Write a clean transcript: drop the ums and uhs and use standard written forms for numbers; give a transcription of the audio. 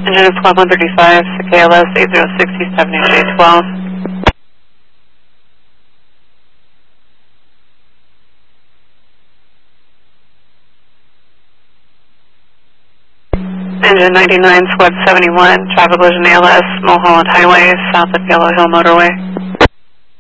Engine 12135, KLS 8060, 70J12. Engine 99, Squad 71, traffic collision ALS, Mulholland Highway, south of Yellow Hill Motorway.